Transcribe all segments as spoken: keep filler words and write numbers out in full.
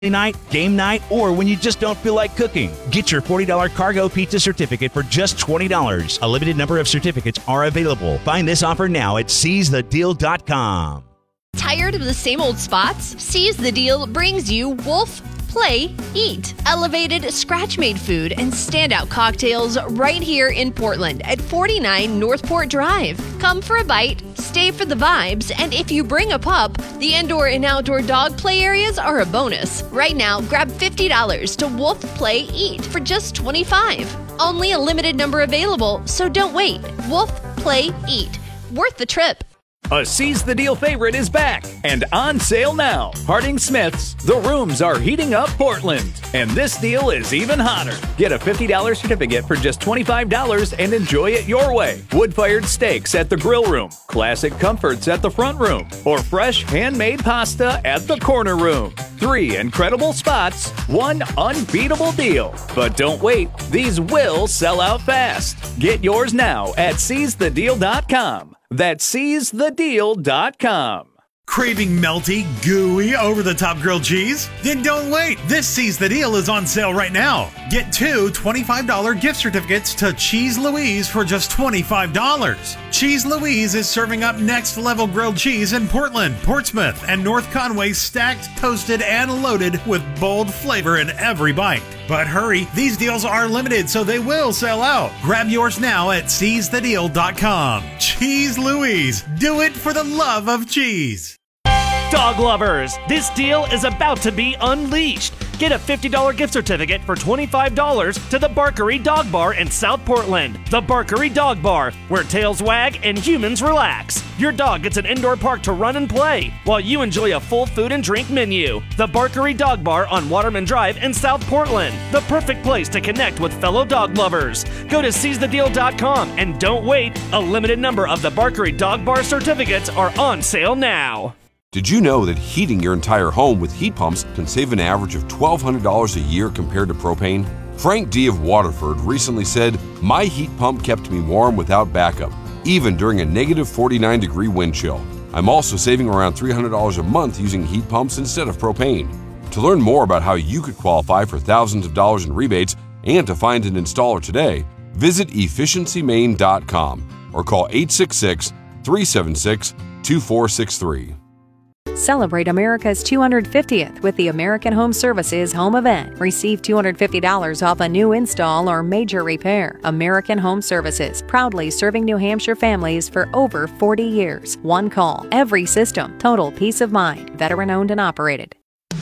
night, game night, or when you just don't feel like cooking. Get your forty dollars Cargo Pizza certificate for just twenty dollars. A limited number of certificates are available. Find this offer now at seize the deal dot com. Tired of the same old spots? Seize the Deal brings you Wolf Play, Eat. Elevated, scratch-made food and standout cocktails right here in Portland at forty-nine Northport Drive. Come for a bite, stay for the vibes, and if you bring a pup, the indoor and outdoor dog play areas are a bonus. Right now, grab fifty dollars to Wolf Play, Eat for just twenty-five dollars. Only a limited number available, so don't wait. Wolf Play, Eat. Worth the trip. A Seize the Deal favorite is back and on sale now. Harding Smith's, the rooms are heating up Portland. And this deal is even hotter. Get a fifty dollars certificate for just twenty-five dollars and enjoy it your way. Wood-fired steaks at the grill room, classic comforts at the front room, or fresh handmade pasta at the corner room. Three incredible spots, one unbeatable deal. But don't wait, these will sell out fast. Get yours now at seize the deal dot com. That's seize the deal dot com. Craving melty, gooey, over-the-top grilled cheese? Then don't wait. This Seize the Deal is on sale right now. Get two twenty-five dollars gift certificates to Cheese Louise for just twenty-five dollars. Cheese Louise is serving up next-level grilled cheese in Portland, Portsmouth, and North Conway, stacked, toasted, and loaded with bold flavor in every bite. But hurry, these deals are limited, so they will sell out. Grab yours now at seize the deal dot com. Cheese Louise. Do it for the love of cheese. Dog lovers, this deal is about to be unleashed. Get a fifty dollars gift certificate for twenty-five dollars to the Barkery Dog Bar in South Portland. The Barkery Dog Bar, where tails wag and humans relax. Your dog gets an indoor park to run and play, while you enjoy a full food and drink menu. The Barkery Dog Bar on Waterman Drive in South Portland. The perfect place to connect with fellow dog lovers. Go to seize the deal dot com and don't wait. A limited number of the Barkery Dog Bar certificates are on sale now. Did you know that heating your entire home with heat pumps can save an average of twelve hundred dollars a year compared to propane? Frank D. of Waterford recently said, "My heat pump kept me warm without backup, even during a negative forty-nine degree wind chill. I'm also saving around three hundred dollars a month using heat pumps instead of propane." To learn more about how you could qualify for thousands of dollars in rebates and to find an installer today, visit efficiency maine dot com or call eight six six, three seven six, two four six three. Celebrate America's two hundred fiftieth with the American Home Services Home Event. Receive two hundred fifty dollars off a new install or major repair. American Home Services, proudly serving New Hampshire families for over forty years. One call, every system, total peace of mind. Veteran-owned and operated.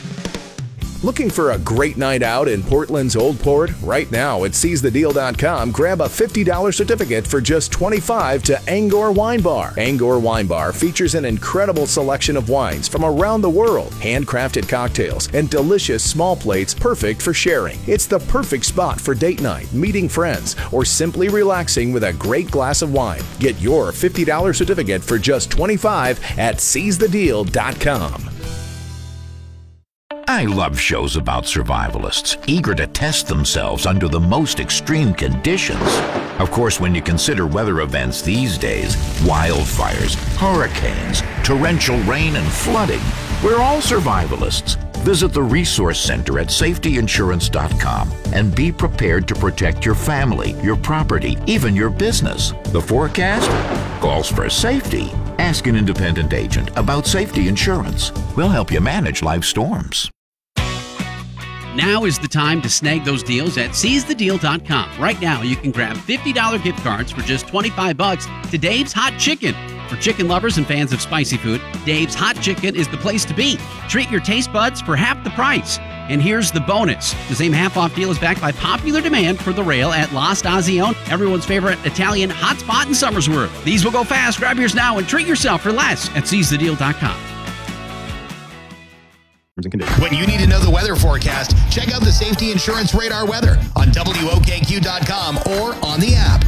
Looking for a great night out in Portland's Old Port? Right now at seize the deal dot com, grab a fifty dollars certificate for just twenty-five dollars to Angor Wine Bar. Angor Wine Bar features an incredible selection of wines from around the world, handcrafted cocktails, and delicious small plates perfect for sharing. It's the perfect spot for date night, meeting friends, or simply relaxing with a great glass of wine. Get your fifty dollars certificate for just twenty-five dollars at seize the deal dot com. I love shows about survivalists, eager to test themselves under the most extreme conditions. Of course, when you consider weather events these days, wildfires, hurricanes, torrential rain, and flooding, we're all survivalists. Visit the Resource Center at safety insurance dot com and be prepared to protect your family, your property, even your business. The forecast calls for safety. Ask an independent agent about safety insurance. We'll help you manage life storms. Now is the time to snag those deals at seize the deal dot com. Right now, you can grab fifty dollars gift cards for just twenty-five bucks to Dave's Hot Chicken. For chicken lovers and fans of spicy food, Dave's Hot Chicken is the place to be. Treat your taste buds for half the price. And here's the bonus. The same half-off deal is backed by popular demand for the rail at La Stazione, everyone's favorite Italian hotspot in Somersworth. These will go fast. Grab yours now and treat yourself for less at seize the deal dot com. When you need to know the weather forecast, check out the Safety Insurance Radar weather on W O K Q dot com or on the app.